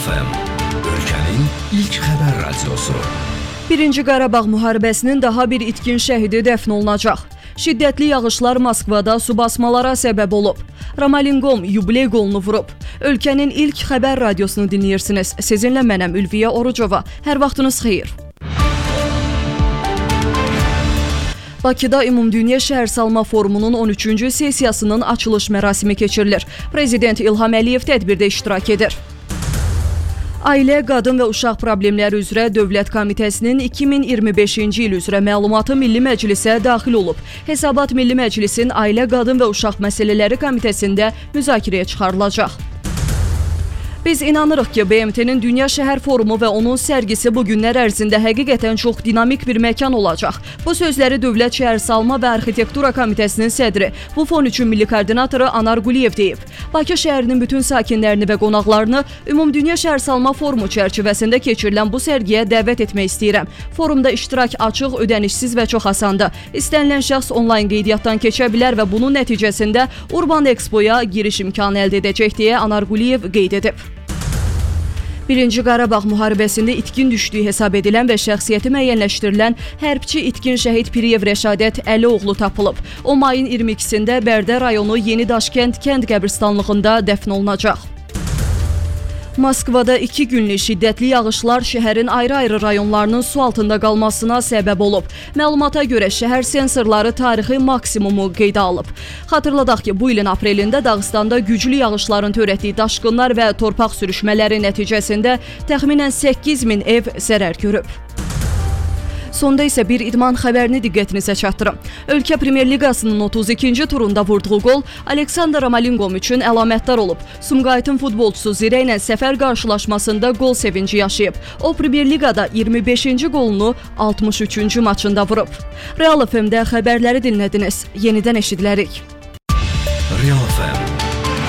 FM, ölkənin ilk xəbər radiosu. 1-ci Qarabağ müharibəsinin daha bir itkin şəhidi dəfn olunacaq. Şiddətli yağışlar Moskvada su basmalara səbəb olub. Ramalingom yubiley qolunu vurub. Ölkənin ilk xəbər radiosunu dinləyirsiniz. Sizinlə mənəm Ülviyə Orucova. Hər vaxtınız xeyir. Bakıda Ümumdünya Şəhərsalma Forumunun 13-cü sessiyasının açılış mərasimi keçirilir. Prezident İlham Əliyev tədbirdə iştirak edir. Ailə, Qadın və Uşaq Problemləri üzrə Dövlət Komitəsinin 2025-ci il üzrə məlumatı Milli Məclisə daxil olub. Hesabat Milli Məclisin Ailə, Qadın və Uşaq Məsələləri Komitəsində müzakirəyə çıxarılacaq. Biz inanırıq ki, BMT-nin Dünya Şəhər Forumu və onun sərgisi bu günlər ərzində həqiqətən çox dinamik bir məkan olacaq. Bu sözləri Dövlət Şəhərsalma və Arxitektura Komitəsinin sədri, bu fon üçün milli koordinatoru Anar Quliyev deyib. Bakı şəhərinin bütün sakinlərini və qonaqlarını Ümumdünya Şəhərsalma Forumu çərçivəsində keçirilən bu sərgiyə dəvət etmək istəyirəm. Forumda iştirak açıq, ödənişsiz və çox asandır. İstənilən şəxs onlayn qeydiyyatdan keçə bilər və bunun nəticəsində Urban Expo'ya giriş imkanı əldə edəcək deyə Anar Quliyev qeyd edib. 1-ci Qarabağ müharibəsində itkin düşdüyü hesab edilən və şəxsiyyəti müəyyənləşdirilən hərbçi itkin şəhid Piriyev Rəşadət Əlioğlu tapılıb. O, mayın 22-sində Bərdə rayonu Yeni Daşkənd kənd qəbristanlığında dəfn olunacaq. Moskvada 2 günlük şiddətli yağışlar şəhərin ayrı-ayrı rayonlarının su altında qalmasına səbəb olub. Məlumata görə şəhər sensorları tarixi maksimumu qeydə alıb. Xatırladaq ki, bu ilin aprelində Dağıstanda güclü yağışların törətdiyi daşqınlar və torpaq sürüşmələri nəticəsində təxminən 8000 ev zərər görüb. Sonda isə bir idman xəbərini diqqətinizə çatdırım. Ölkə Premyer Liqasının 32-ci turunda vurduğu qol Aleksandr Ramalingom üçün əlamətdar olub. Sumqayıtın futbolçusu Zirə ilə səfər qarşılaşmasında qol sevinci yaşayıb. O, Premyer Liqada 25-ci qolunu 63-cü maçında vurub. Real FM-də xəbərləri dinlədiniz. Yenidən eşidilərik. Real FM